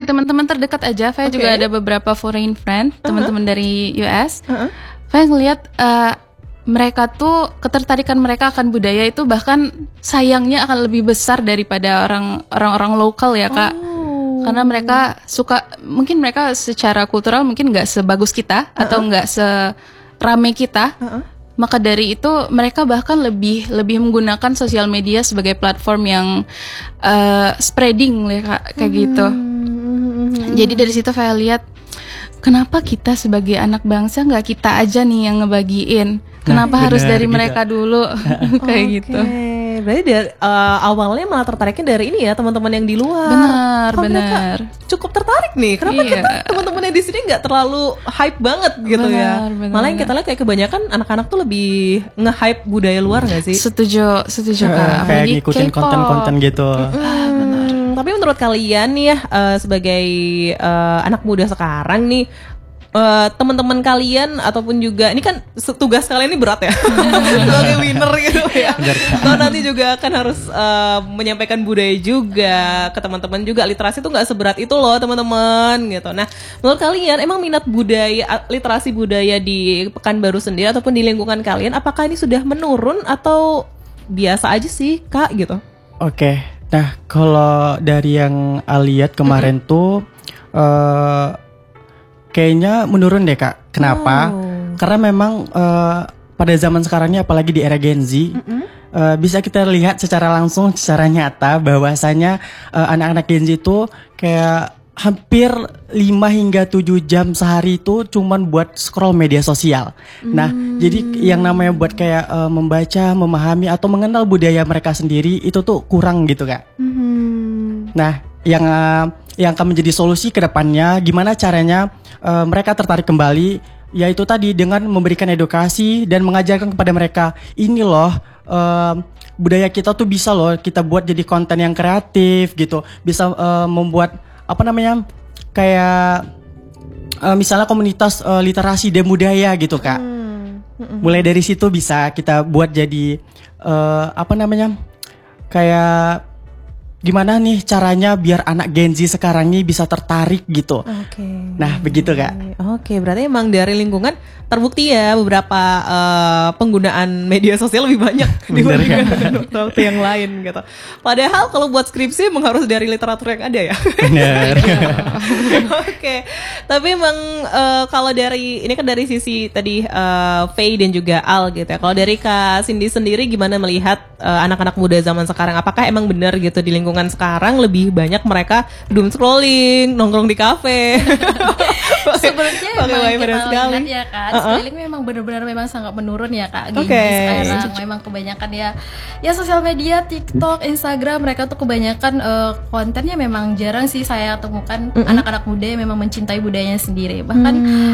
teman-teman terdekat aja. Saya juga ada beberapa foreign friend, teman-teman dari US. Saya ngelihat mereka tuh ketertarikan mereka akan budaya itu bahkan sayangnya akan lebih besar daripada orang-orang lokal ya Kak. Karena mereka suka, mungkin mereka secara kultural mungkin nggak sebagus kita atau nggak serame kita. Maka dari itu mereka bahkan lebih menggunakan sosial media sebagai platform yang spreading ya Kak, kayak gitu. Jadi dari situ saya lihat kenapa kita sebagai anak bangsa nggak kita aja nih yang ngebagiin? Kenapa harus dari mereka dulu? Kayak gitu. Berarti dari awalnya malah tertariknya dari ini ya teman-teman yang di luar. Benar. Cukup tertarik nih. Kenapa kita teman-teman yang di sini nggak terlalu hype banget gitu ya? Malah yang kita lihat kayak kebanyakan anak-anak tuh lebih nge-hype budaya luar nggak sih? Setuju Kak. Kayak ngikutin konten-konten gitu. Tapi menurut kalian nih ya sebagai anak muda sekarang nih, teman-teman kalian ataupun juga ini kan tugas kalian ini berat ya sebagai winner gitu ya. Atau nanti juga akan harus menyampaikan budaya juga ke teman-teman juga. Literasi itu nggak seberat itu loh teman-teman gitu. Nah menurut kalian emang minat budaya, literasi budaya di Pekanbaru sendiri ataupun di lingkungan kalian, apakah ini sudah menurun atau biasa aja sih Kak gitu? Oke. Nah kalau dari yang lihat kemarin tuh kayaknya menurun deh Kak. Kenapa? Karena memang pada zaman sekarang ini apalagi di era Gen Z, bisa kita lihat secara langsung, secara nyata bahwasanya anak-anak Gen Z itu kayak hampir 5 hingga 7 jam sehari itu cuman buat scroll media sosial. Nah, jadi yang namanya buat kayak membaca, memahami atau mengenal budaya mereka sendiri itu tuh kurang gitu Kak. Nah, yang akan menjadi solusi ke depannya gimana caranya mereka tertarik kembali, yaitu tadi dengan memberikan edukasi dan mengajarkan kepada mereka ini loh budaya kita tuh bisa loh kita buat jadi konten yang kreatif gitu, bisa membuat apa namanya kayak misalnya komunitas literasi dan budaya gitu Kak. Mulai dari situ bisa kita buat jadi apa namanya kayak gimana nih caranya biar anak Gen Z sekarang ini bisa tertarik gitu. Nah begitu Kak. Berarti emang dari lingkungan terbukti ya beberapa penggunaan media sosial lebih banyak dibandingkan waktu yang lain gitu. Padahal kalau buat skripsi emang harus dari literatur yang ada ya. Benar. Tapi emang kalau dari ini kan dari sisi tadi Faye dan juga Al gitu ya. Kalau dari Kak Cindy sendiri gimana melihat anak-anak muda zaman sekarang? Apakah emang benar gitu di lingkungan sekarang lebih banyak mereka doom scrolling, nongkrong di kafe? Sebenarnya memang kita lihat ya Kak, sekeliling memang benar-benar memang sangat menurun ya Kak. Sekarang memang kebanyakan ya sosial media, TikTok, Instagram, mereka tuh kebanyakan kontennya memang jarang sih saya temukan anak-anak muda yang memang mencintai budayanya sendiri. Bahkan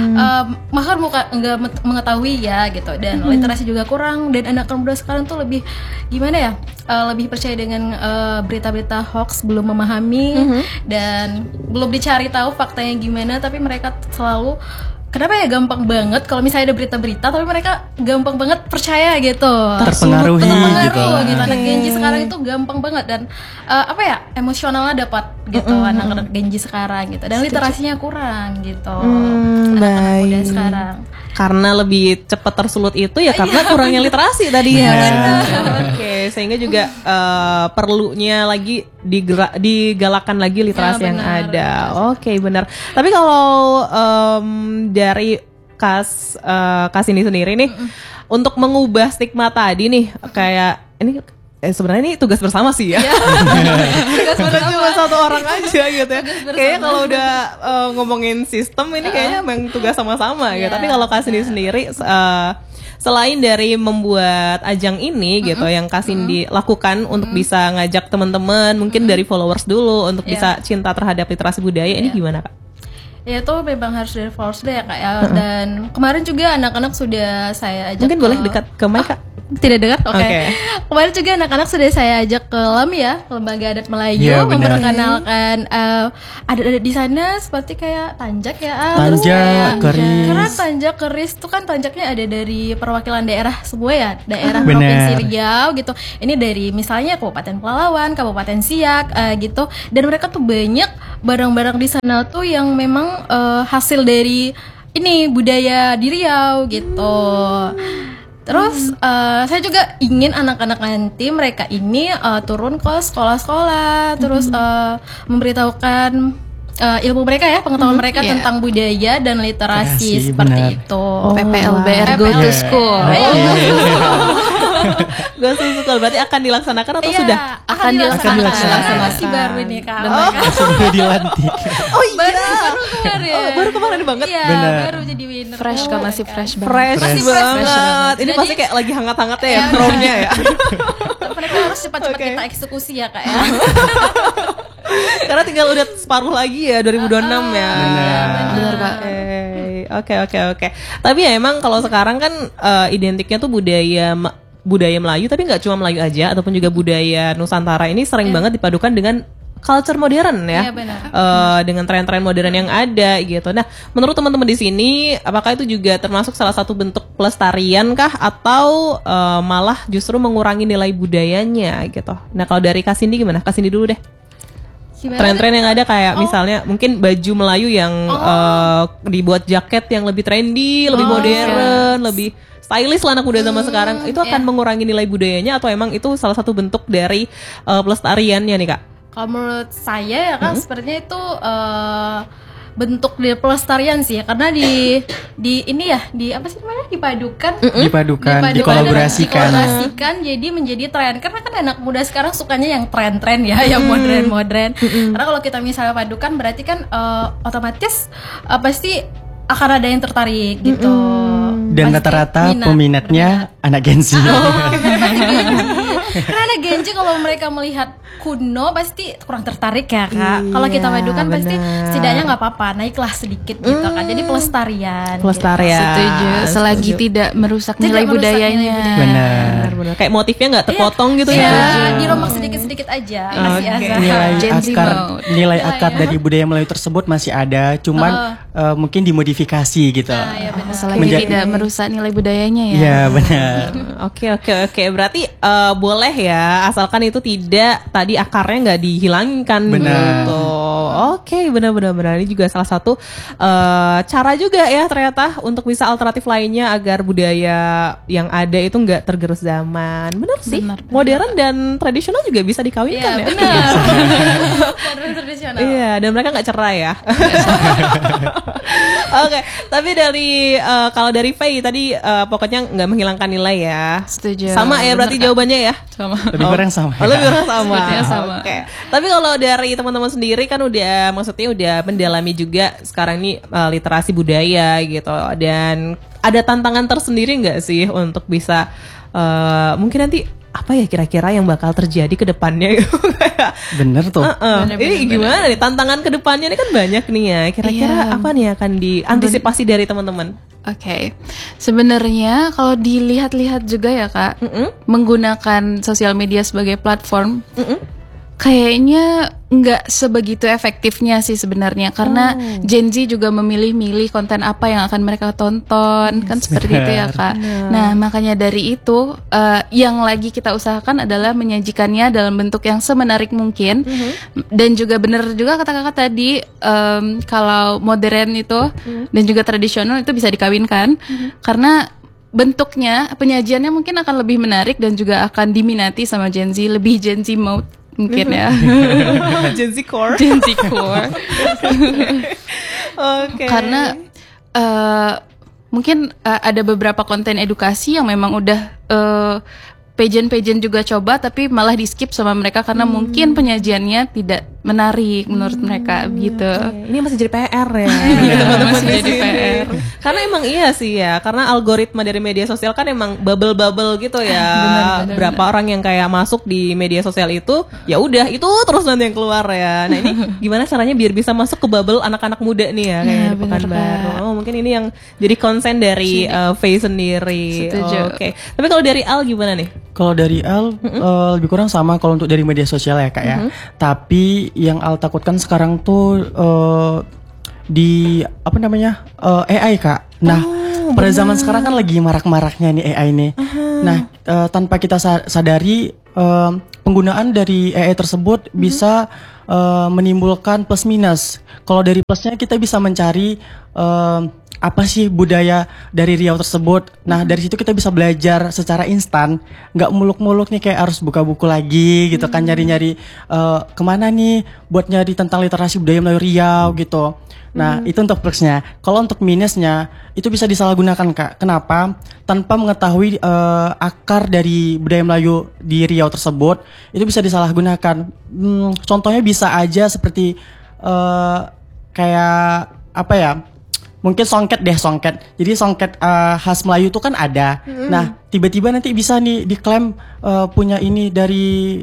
nggak mengetahui ya gitu, dan literasi juga kurang, dan anak muda sekarang tuh lebih gimana ya? Lebih percaya dengan berita-berita hoax, belum memahami dan belum dicari tahu faktanya gimana, tapi mereka selalu kenapa ya gampang banget kalau misalnya ada berita-berita tapi mereka gampang banget percaya gitu, terpengaruh gitu. Anak Gen Z sekarang itu gampang banget dan emosionalnya dapat gitu anak-anak Gen Z sekarang gitu, dan literasinya kurang gitu anak-anak muda sekarang. Karena lebih cepat tersulut itu ya karena kurangnya literasi tadi ya. Sehingga juga perlunya lagi digalakan lagi literasi yang ada. Benar. Tapi kalau dari Kas ini sendiri nih untuk mengubah stigma tadi nih, kayak ini sebenarnya ini tugas bersama sih ya. Bukan cuma satu orang aja gitu ya. Kayaknya kalau udah ngomongin sistem ini kayaknya memang tugas sama-sama gitu. Tapi kalau Kak Cindy sendiri selain dari membuat ajang ini gitu yang Kak Cindy lakukan untuk bisa ngajak teman-teman mungkin dari followers dulu untuk bisa cinta terhadap literasi budaya, ini gimana Kak? Ya itu memang harus dari followers deh ya Kak ya. Dan kemarin juga anak-anak sudah saya ajak. Mungkin boleh dekat ke mic Kak. Tidak dengar? Oke. Kemarin juga anak-anak sudah saya ajak ke LAM ya, Lembaga Adat Melayu, memperkenalkan adat-adat di sana seperti kayak tanjak ya, tanjak, keris. Karena tanjak, keris itu kan tanjaknya ada dari perwakilan daerah semua ya, daerah Provinsi Riau gitu. Ini dari misalnya Kabupaten Pelalawan, Kabupaten Siak gitu, dan mereka tuh banyak barang-barang di sana tuh yang memang hasil dari ini budaya di Riau gitu. Terus saya juga ingin anak-anak nanti mereka ini turun ke sekolah-sekolah, terus memberitahukan ilmu mereka ya, pengetahuan mereka tentang budaya dan literasi seperti itu. PPLBR Go to School. Go to School berarti akan dilaksanakan atau sudah? Akan dilaksanakan. Masih baru ini Kak. Sudah dilantik. Oh iya. Baru keluar ya. Baru kemarin banget. Iya, baru jadi winner. Fresh Kak, masih fresh banget. Fresh banget. Ini pasti kayak lagi hangat-hangatnya ya pronya ya. Mereka harus cepat-cepat kita eksekusi ya Kak ya. Karena tinggal udah separuh lagi ya 2026 ya. Benar Kak. Oke. Tapi ya emang kalau sekarang kan identiknya tuh budaya Melayu, tapi nggak cuma Melayu aja, ataupun juga budaya Nusantara ini sering banget dipadukan dengan culture modern ya. Iya, benar. Dengan tren-tren modern yang ada gitu. Nah, menurut teman-teman di sini, apakah itu juga termasuk salah satu bentuk pelestarian kah, atau malah justru mengurangi nilai budayanya gitu? Nah, kalau dari Kak Cindy gimana? Kak Cindy dulu deh. Tren-tren yang ada kayak misalnya mungkin baju Melayu yang dibuat jaket yang lebih trendy, lebih modern, lebih stylish lah anak muda zaman sekarang, itu akan mengurangi nilai budayanya atau emang itu salah satu bentuk dari pelestariannya nih Kak? Kalau menurut saya ya Kak, sepertinya itu bentuk dari pelestarian sih ya, karena di ini ya, di apa sih namanya, dikolaborasikan jadi menjadi tren, karena kan anak muda sekarang sukanya yang tren-tren ya, yang modern. Karena kalau kita misalnya padukan berarti kan otomatis pasti akan ada yang tertarik gitu. Dan rata-rata peminatnya anak Gen Z. Karena anak Gen Z kalau mereka melihat kuno pasti kurang tertarik ya Kak. Kalau kita padukan pasti setidaknya nggak apa-apa, naiklah sedikit gitu kan. Jadi pelestarian. Gitu. Setuju. Selagi tidak merusak nilai budayanya. Benar. Kayak motifnya nggak terpotong gitu ya. Dirombak sedikit-sedikit aja. Nilai akar dari budaya Melayu tersebut masih ada, cuman mungkin dimodifikasi gitu. Selagi tidak merusak nilai budayanya ya. Iya benar. Oke. Berarti boleh ya, asalkan itu tidak tadi akarnya nggak dihilangkan gitu. Oke, benar. Ini juga salah satu cara juga ya ternyata untuk bisa alternatif lainnya agar budaya yang ada itu nggak tergerus zaman. Benar sih. Modern dan tradisional juga bisa dikawinkan ya. Benar. Modern tradisional. Iya, dan mereka nggak cerai ya. Oke, tapi kalau dari Faye tadi pokoknya nggak menghilangkan nilai ya. Setuju. Sama ya berarti jawabannya ya. Sama. Lebih kurang sama. Lebih kurang sama. Sama. Oke. Tapi kalau dari teman-teman sendiri kan udah mendalami juga sekarang ini literasi budaya gitu, dan ada tantangan tersendiri nggak sih untuk bisa mungkin nanti apa ya kira-kira yang bakal terjadi ke depannya gitu. Bener tuh. Ini gimana nih tantangan ke depannya ini kan banyak nih ya. Kira-kira apa nih akan diantisipasi dari teman-teman? Oke. Sebenarnya kalau dilihat-lihat juga ya Kak, menggunakan sosial media sebagai platform, kayaknya nggak sebegitu efektifnya sih sebenarnya, karena Gen Z juga memilih-milih konten apa yang akan mereka tonton, kan seperti itu ya Kak. Nah makanya dari itu yang lagi kita usahakan adalah menyajikannya dalam bentuk yang semenarik mungkin, dan juga benar juga kata kakak tadi, kalau modern itu dan juga tradisional itu bisa dikawinkan, karena bentuknya, penyajiannya mungkin akan lebih menarik dan juga akan diminati sama Gen Z, lebih Gen Z mode mungkin ya. Gen Z core. Oke. Karena mungkin ada beberapa konten edukasi yang memang udah pageant juga coba, tapi malah di skip sama mereka karena mungkin penyajiannya tidak menarik menurut mereka gitu. Ini masih jadi PR ya. Masih jadi PR. Karena emang iya sih ya, karena algoritma dari media sosial kan emang bubble gitu ya. Berapa orang yang kayak masuk di media sosial itu, ya udah itu terus nanti yang keluar ya. Nah ini gimana caranya biar bisa masuk ke bubble anak-anak muda nih ya, kayak di Pekanbaru. Mungkin ini yang jadi konsen dari Faye sendiri. Oke. Tapi kalau dari Al gimana nih? Kalau dari Al lebih kurang sama kalau untuk dari media sosial ya Kak ya. Tapi yang Al takutkan sekarang tuh di apa namanya AI Kak. Nah pada zaman sekarang kan lagi marak-maraknya nih AI nih. Nah tanpa kita sadari penggunaan dari AI tersebut bisa menimbulkan plus minus. Kalau dari plusnya kita bisa mencari apa sih budaya dari Riau tersebut. Nah dari situ kita bisa belajar secara instan, nggak muluk-muluk nih kayak harus buka buku lagi gitu kan, nyari-nyari kemana nih buat nyari tentang literasi budaya Melayu Riau gitu. Nah itu untuk plusnya. Kalau untuk minusnya itu bisa disalahgunakan Kak. Kenapa? Tanpa mengetahui akar dari budaya Melayu di Riau tersebut, itu bisa disalahgunakan. Contohnya bisa aja seperti kayak apa ya? Mungkin songket. Jadi songket khas Melayu itu kan ada. Nah, tiba-tiba nanti bisa nih diklaim punya ini dari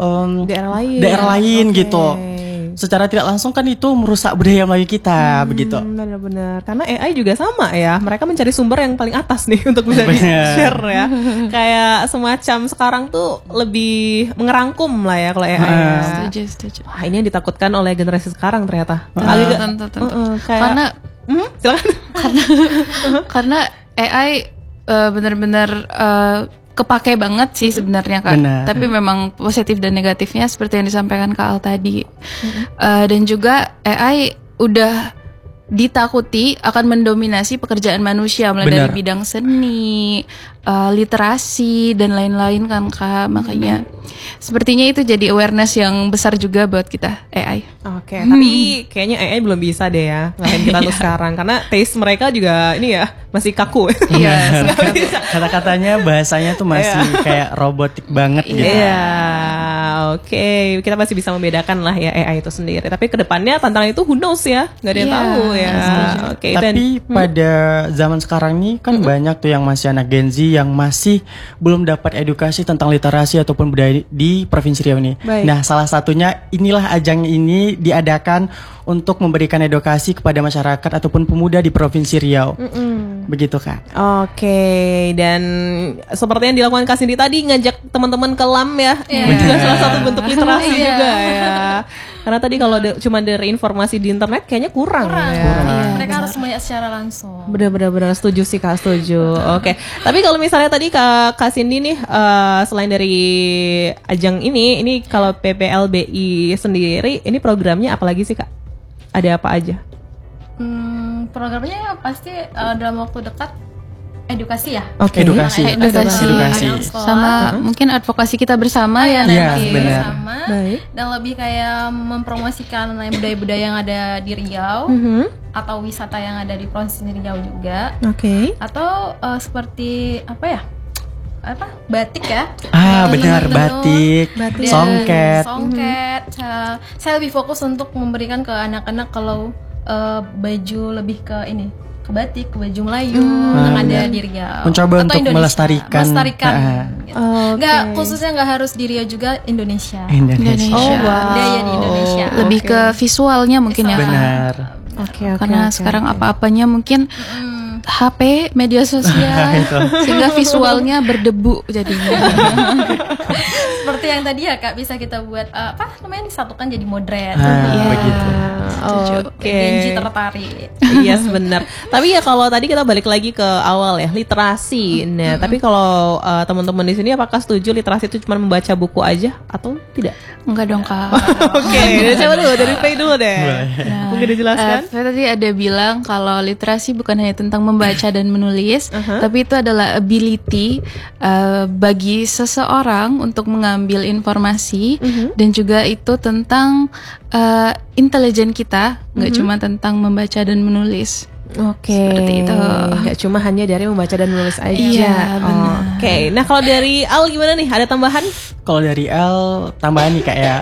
daerah lain gitu. Secara tidak langsung kan itu merusak budaya Melayu kita begitu. Benar-benar. Karena AI juga sama ya. Mereka mencari sumber yang paling atas nih untuk bisa di-share ya. Kayak semacam sekarang tuh lebih mengerangkum lah ya kalau AI. Setuju. Wah, ini yang ditakutkan oleh generasi sekarang ternyata. Tentu. Karena silakan. Karena AI benar-benar kepake banget sih sebenarnya Kak. Benar. Tapi memang positif dan negatifnya seperti yang disampaikan Kak Al tadi. Dan juga AI udah ditakuti akan mendominasi pekerjaan manusia mulai dari bidang seni, literasi dan lain-lain kan Kak. Makanya sepertinya itu jadi awareness yang besar juga buat kita AI. Oke, tapi kayaknya AI belum bisa deh ya ngalahin kita tuh sekarang karena taste mereka juga ini ya masih kaku. Iya. Kata-katanya bahasanya tuh masih kayak robotik banget gitu. Iya, oke. Kita masih bisa membedakan lah ya AI itu sendiri. Tapi kedepannya tantangan itu who knows ya, nggak ada yang tahu ya. Oke. Tapi pada zaman sekarang nih kan banyak tuh yang masih anak Gen Z yang masih belum dapat edukasi tentang literasi ataupun budaya di Provinsi Riau nih. Nah, salah satunya inilah ajang ini diadakan untuk memberikan edukasi kepada masyarakat ataupun pemuda di Provinsi Riau. Begitu Kak. Oke, dan seperti yang dilakukan Kak Cindy tadi ngajak teman-teman ke LAM ya. Juga salah satu bentuk literasi juga ya. Karena tadi kalau cuma dari informasi di internet kayaknya kurang. Mereka harus melihat secara langsung. Benar setuju sih Kak, setuju. Oke. Tapi kalau misalnya tadi Kak Cindy nih selain dari ajang ini kalau PPLBI sendiri ini programnya apa lagi sih Kak? Ada apa aja? Programnya pasti dalam waktu dekat edukasi ya. Oke. Edukasi. Sama mungkin advokasi kita bersama ya nanti. Bersama. Dan lebih kayak mempromosikan budaya-budaya yang ada di Riau atau wisata yang ada di Provinsi Riau juga. Oke. Atau seperti apa ya? Batik ya. Benar, batik. Songket. Saya lebih fokus untuk memberikan ke anak-anak kalau baju lebih ke ini, ke batik, ke baju Melayu yang ada di Riau. Mencoba atau untuk melestarikan. Gitu. Nggak khususnya nggak harus di Riau juga, Indonesia. Budaya di Indonesia. Lebih ke visualnya mungkin ya. Benar. Karena sekarang apa-apanya mungkin HP, media sosial, sehingga visualnya berdebu jadinya. Seperti yang tadi ya Kak, bisa kita buat disatukan jadi modern. Begitu. Genji tertarik. Yes, benar. Tapi ya kalau tadi kita balik lagi ke awal ya, literasi. Nah, tapi kalau teman-teman di sini apakah setuju literasi itu cuma membaca buku aja atau tidak? Enggak dong Kak. Oke, coba dulu dari Faye dulu deh. Mungkin dijelaskan. Tadi ada bilang kalau literasi bukan hanya tentang membaca dan menulis, tapi itu adalah ability bagi seseorang untuk mengambil informasi dan juga itu tentang intelijen kita, nggak cuma tentang membaca dan menulis. Seperti itu. Nggak cuma hanya dari membaca dan menulis aja. Iya, benar. Oke. Nah kalau dari Al gimana nih? Ada tambahan? Kalau dari Al tambahan nih kayak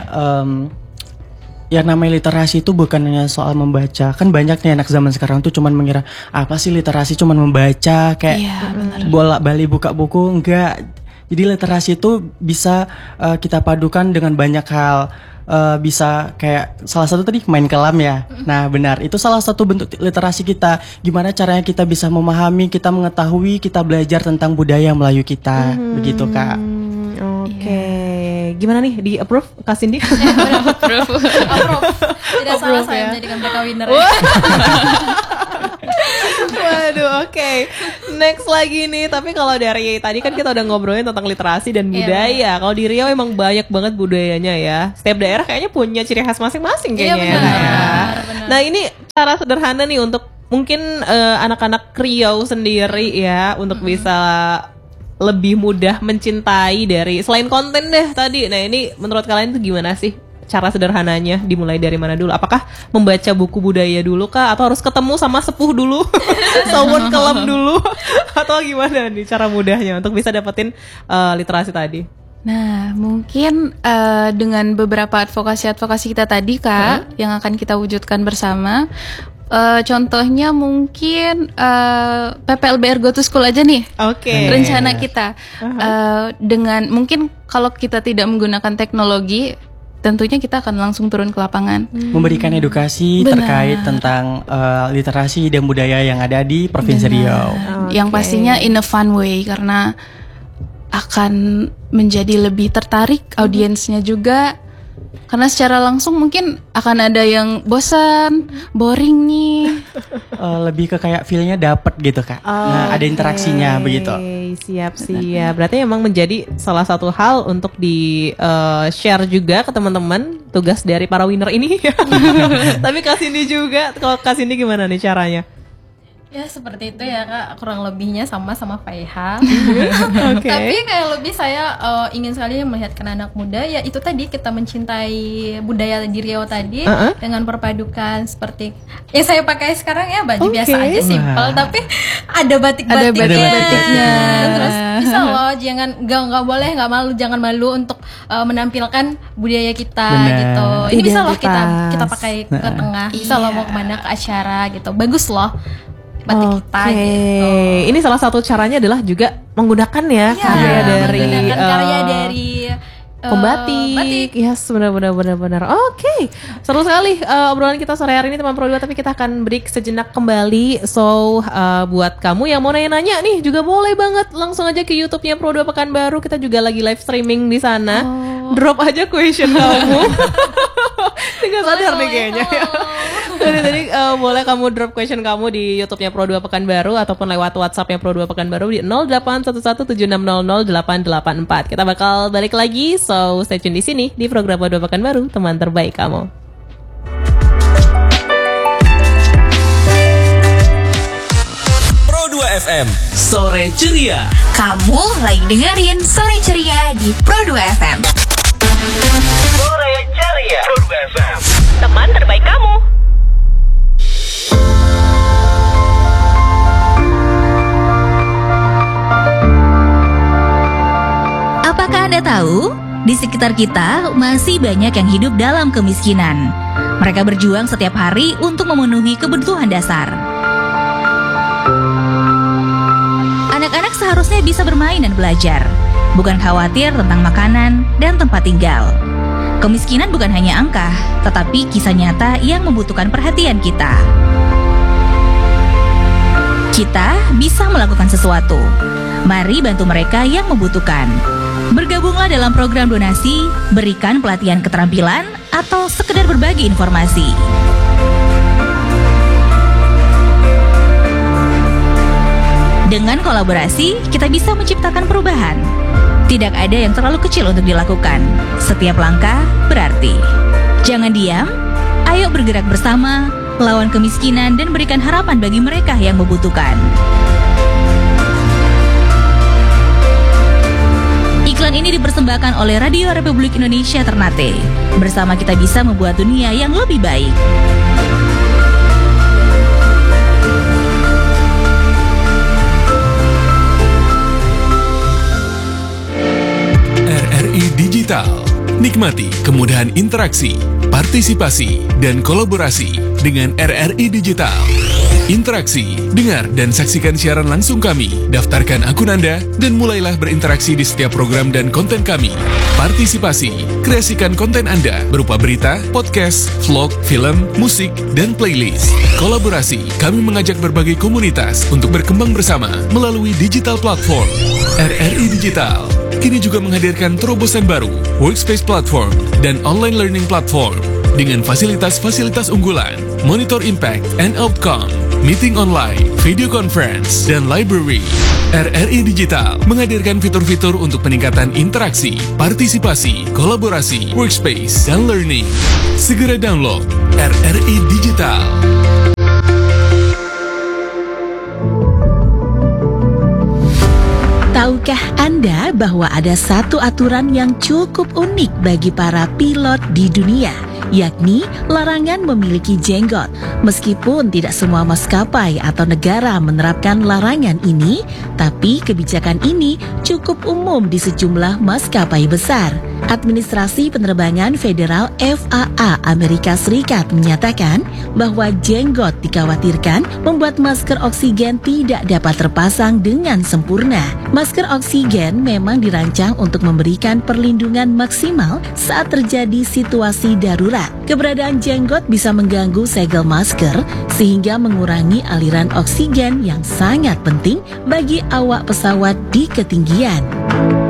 ya namanya literasi itu bukan hanya soal membaca. Kan banyak nih anak zaman sekarang tuh cuman mengira apa sih literasi cuman membaca kayak bolak-balik buka buku, enggak. Jadi literasi itu bisa kita padukan dengan banyak hal. Bisa kayak salah satu tadi main kelam ya. Nah benar, itu salah satu bentuk literasi kita. Gimana caranya kita bisa memahami, kita mengetahui, kita belajar tentang budaya Melayu kita. Begitu Kak. Oke. Gimana nih, di approve Kak Cindy? Approve. Tidak salah saya menjadikan mereka winner. Waduh, oke. Next lagi nih, tapi kalau dari tadi kan kita udah ngobrolin tentang literasi dan budaya. Kalau di Riau emang banyak banget budayanya ya. Setiap daerah kayaknya punya ciri khas masing-masing kayaknya. Iya, benar. Nah, ini cara sederhana nih untuk mungkin anak-anak Riau sendiri ya untuk bisa lebih mudah mencintai dari selain konten deh tadi. Nah, ini menurut kalian tuh gimana sih? Cara sederhananya dimulai dari mana dulu? Apakah membaca buku budaya dulu kah? Atau harus ketemu sama sepuh dulu? Sawun kelam dulu? Atau gimana nih cara mudahnya untuk bisa dapetin literasi tadi? Nah, mungkin dengan beberapa advokasi kita tadi Kak, yang akan kita wujudkan bersama. Contohnya mungkin PPLBR Go to School aja nih. Oke. Rencana kita dengan mungkin kalau kita tidak menggunakan teknologi, tentunya kita akan langsung turun ke lapangan. Memberikan edukasi terkait tentang literasi dan budaya yang ada di Provinsi Riau. Yang pastinya in a fun way, karena akan menjadi lebih tertarik audiensnya juga. Karena secara langsung mungkin akan ada yang bosan, boring nih. Lebih ke kayak feel-nya dapet gitu Kak. Nah, ada interaksinya begitu. Siap. Berarti emang menjadi salah satu hal untuk di share juga ke teman-teman tugas dari para winner ini. Tapi Kak Cindy juga, kalau Kak Cindy gimana nih caranya? Ya seperti itu ya Kak, kurang lebihnya sama Faiha. Okay. Tapi kayak lebih saya ingin sekali melihat anak muda, ya itu tadi kita mencintai budaya di Riau tadi dengan perpadukan seperti yang saya pakai sekarang ya, baju biasa aja simple, tapi ada batik-batiknya. Terus bisa loh, nggak malu, jangan malu untuk menampilkan budaya kita. Gitu. Ini bisa loh kita pakai ke tengah, bisa loh mau kemana, ke acara gitu, bagus loh. Batik kita gitu. Ini salah satu caranya adalah juga menggunakan karya dari pembatik. Yes, benar. Oke. Seru sekali obrolan kita sore hari ini teman Pro 2, tapi kita akan break sejenak kembali. So, buat kamu yang mau nanya-nanya nih juga boleh banget langsung aja ke YouTube-nya Pro 2 Pekanbaru. Kita juga lagi live streaming di sana. Drop aja question kamu. Tinggal sadar nih kayaknya. Jadi boleh kamu drop question kamu di YouTube-nya Pro 2 Pekanbaru ataupun lewat WhatsApp-nya Pro 2 Pekanbaru di 081176000884. Kita bakal balik lagi, so stay tune di sini di program Pro 2 Pekanbaru, teman terbaik kamu. Pro 2 FM, Sore Ceria. Kamu lagi dengerin Sore Ceria di Pro 2 FM. Sore Ceria, Pro 2 FM, teman terbaik kamu. Apakah Anda tahu, di sekitar kita masih banyak yang hidup dalam kemiskinan. Mereka berjuang setiap hari untuk memenuhi kebutuhan dasar. Anak-anak seharusnya bisa bermain dan belajar, bukan khawatir tentang makanan dan tempat tinggal. Kemiskinan bukan hanya angka, tetapi kisah nyata yang membutuhkan perhatian kita. Kita bisa melakukan sesuatu. Mari bantu mereka yang membutuhkan. Bergabunglah dalam program donasi, berikan pelatihan keterampilan, atau sekedar berbagi informasi. Dengan kolaborasi, kita bisa menciptakan perubahan. Tidak ada yang terlalu kecil untuk dilakukan. Setiap langkah berarti. Jangan diam, ayo bergerak bersama, melawan kemiskinan dan berikan harapan bagi mereka yang membutuhkan. Iklan ini dipersembahkan oleh Radio Republik Indonesia Ternate. Bersama kita bisa membuat dunia yang lebih baik. RRI Digital. Nikmati kemudahan interaksi, partisipasi, dan kolaborasi dengan RRI Digital. Interaksi, dengar dan saksikan siaran langsung kami, daftarkan akun Anda, dan mulailah berinteraksi di setiap program dan konten kami. Partisipasi, kreasikan konten Anda berupa berita, podcast, vlog, film, musik, dan playlist. Kolaborasi, kami mengajak berbagai komunitas untuk berkembang bersama melalui digital platform. RRI Digital kini juga menghadirkan terobosan baru, workspace platform, dan online learning platform dengan fasilitas-fasilitas unggulan, monitor impact and outcome, meeting online, video conference, dan library. RRI Digital menghadirkan fitur-fitur untuk peningkatan interaksi, partisipasi, kolaborasi, workspace, dan learning. Segera download RRI Digital. Tahukah Anda bahwa ada satu aturan yang cukup unik bagi para pilot di dunia, yakni larangan memiliki jenggot. Meskipun tidak semua maskapai atau negara menerapkan larangan ini, tapi kebijakan ini cukup umum di sejumlah maskapai besar. Administrasi Penerbangan Federal FAA Amerika Serikat menyatakan bahwa jenggot dikhawatirkan membuat masker oksigen tidak dapat terpasang dengan sempurna. Masker oksigen memang dirancang untuk memberikan perlindungan maksimal saat terjadi situasi darurat. Keberadaan jenggot bisa mengganggu segel masker sehingga mengurangi aliran oksigen yang sangat penting bagi awak pesawat di ketinggian.